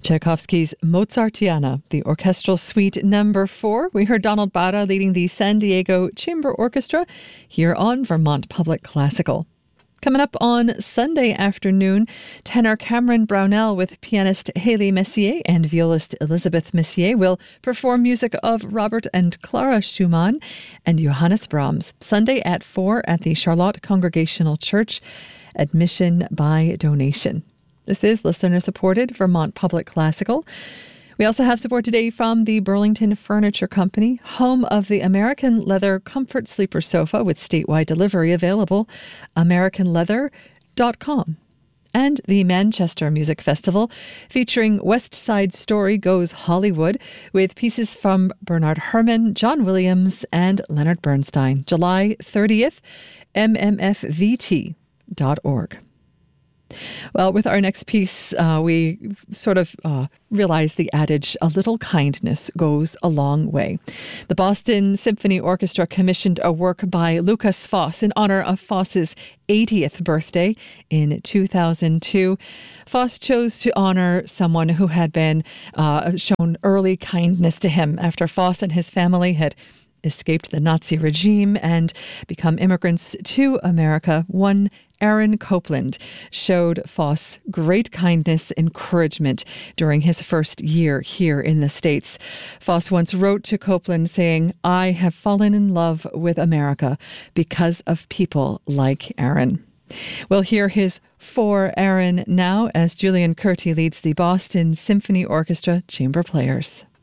Tchaikovsky's Mozartiana, the orchestral suite number 4. We heard Donald Barra leading the San Diego Chamber Orchestra here on Vermont Public Classical. Coming up on Sunday afternoon, tenor Cameron Brownell with pianist Haley Messier and violist Elizabeth Messier will perform music of Robert and Clara Schumann and Johannes Brahms. Sunday at 4 at the Charlotte Congregational Church. Admission by donation. This is listener-supported Vermont Public Classical. We also have support today from the Burlington Furniture Company, home of the American Leather Comfort Sleeper Sofa with statewide delivery available, americanleather.com. And the Manchester Music Festival, featuring West Side Story Goes Hollywood, with pieces from Bernard Herrmann, John Williams, and Leonard Bernstein. July 30th, mmfvt.org. Well, with our next piece, we sort of realize the adage, a little kindness goes a long way. The Boston Symphony Orchestra commissioned a work by Lukas Foss in honor of Foss's 80th birthday in 2002. Foss chose to honor someone who had been shown early kindness to him after Foss and his family had escaped the Nazi regime and become immigrants to America. One Aaron Copland showed Foss great kindness, encouragement during his first year here in the States. Foss once wrote to Copland saying, "I have fallen in love with America because of people like Aaron." We'll hear his For Aaron now as Julian Curti leads the Boston Symphony Orchestra Chamber Players.